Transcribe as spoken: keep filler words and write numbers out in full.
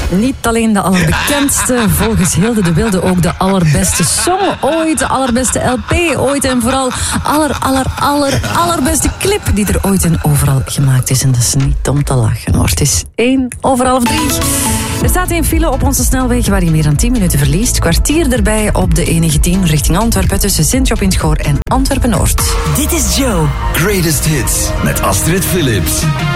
Niet alleen de allerbekendste, volgens Hilde de Wilde ook de allerbeste song ooit, de allerbeste L P ooit en vooral aller, aller, aller, allerbeste clip die er ooit en overal gemaakt is. En dat is niet om te lachen hoor. Het is één over half drie. Er staat een file op onze snelweg waar je meer dan tien minuten verliest. Kwartier erbij op de E negentien richting Antwerpen tussen Sint-Job in 't Goor en Antwerpen-Noord. Dit is Joe. Greatest Hits met Astrid Philips.